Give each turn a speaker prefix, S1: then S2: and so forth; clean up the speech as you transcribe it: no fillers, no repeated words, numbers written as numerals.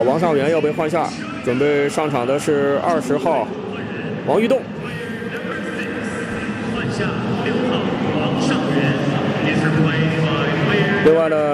S1: 王上元要被换下，准备上场的是20号王玉栋。换下6号王上元。另外呢，